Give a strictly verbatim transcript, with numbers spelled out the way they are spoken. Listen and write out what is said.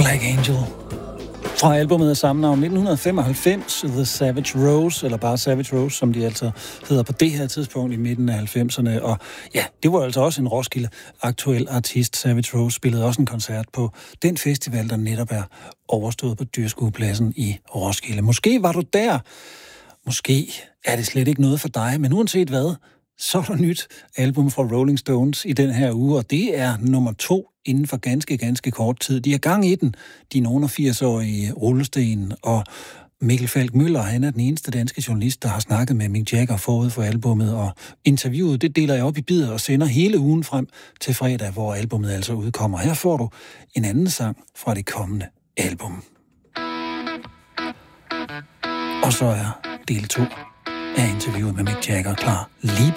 Black Angel. Fra albumet af samme navn nitten femoghalvfems, The Savage Rose, eller bare Savage Rose, som de altså hedder på det her tidspunkt i midten af halvfemserne. Og ja, det var altså også en Roskilde-aktuel artist. Savage Rose spillede også en koncert på den festival, der netop er overstået på Dyrskuepladsen i Roskilde. Måske var du der. Måske er det slet ikke noget for dig, men uanset hvad, så er der nyt album fra Rolling Stones i den her uge, og det er nummer to inden for ganske, ganske kort tid. De er gang i den, de nogle firs-årige rullesten, og Mikkel Falk Møller, han er den eneste danske journalist, der har snakket med Mick Jagger forud for albummet, og interviewet, det deler jeg op i bidder og sender hele ugen frem til fredag, hvor albummet altså udkommer. Her får du en anden sang fra det kommende album. Og så er del to af interviewet med Mick Jagger klar lige